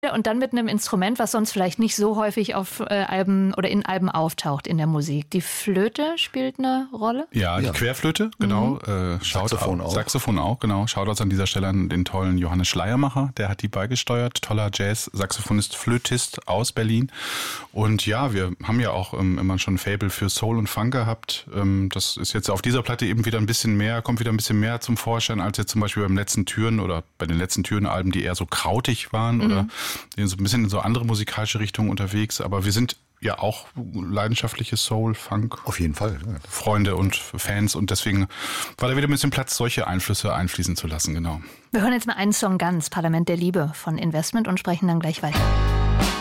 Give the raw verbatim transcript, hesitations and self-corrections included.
Und dann mit einem Instrument, was sonst vielleicht nicht so häufig auf äh, Alben oder in Alben auftaucht in der Musik. Die Flöte spielt eine Rolle? Ja, die Ja. Querflöte, genau. Mhm. Äh, Shoutout- Saxophon auch. Saxophon auch, genau. Shoutouts an dieser Stelle an den tollen Johannes Schleiermacher, der hat die beigesteuert. Toller Jazz-Saxophonist, Flötist aus Berlin. Und ja, wir haben ja auch ähm, immer schon ein Faible für Soul und Funk gehabt. Ähm, das ist jetzt auf dieser Platte eben wieder ein bisschen mehr, kommt wieder ein bisschen mehr zum Vorschein, als jetzt zum Beispiel beim letzten Türen oder bei den letzten Türen-Alben, die eher so krautig waren mhm. oder die so ein bisschen in so andere musikalische Richtungen unterwegs. Aber wir sind ja auch leidenschaftliche Soul, Funk. Auf jeden Fall. Ja. Freunde und Fans und deswegen war da wieder ein bisschen Platz, solche Einflüsse einfließen zu lassen, genau. Wir hören jetzt mal einen Song ganz, Parlament der Liebe von Investment und sprechen dann gleich weiter.